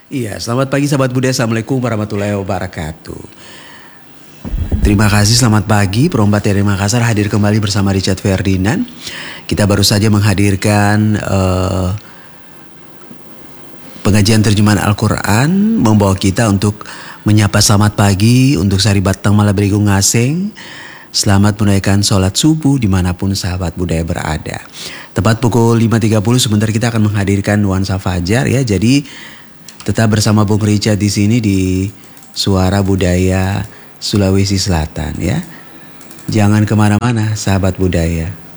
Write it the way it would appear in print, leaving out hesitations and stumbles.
Iya, selamat pagi sahabat budaya. Assalamualaikum warahmatullahi wabarakatuh. Terima kasih, selamat pagi. Perombat dari Makassar hadir kembali bersama Richard Ferdinand. Kita baru saja menghadirkan pengajian terjemahan Al-Quran, membawa kita untuk menyapa selamat pagi untuk Sari Batang Malaberigung Ngaseng. Selamat menunaikan sholat subuh dimanapun sahabat budaya berada. Tepat pukul 5.30 sebentar kita akan menghadirkan nuansa fajar ya. Jadi tetap bersama Bung Richard di sini di Suara Budaya Sulawesi Selatan ya. Jangan kemana-mana sahabat budaya.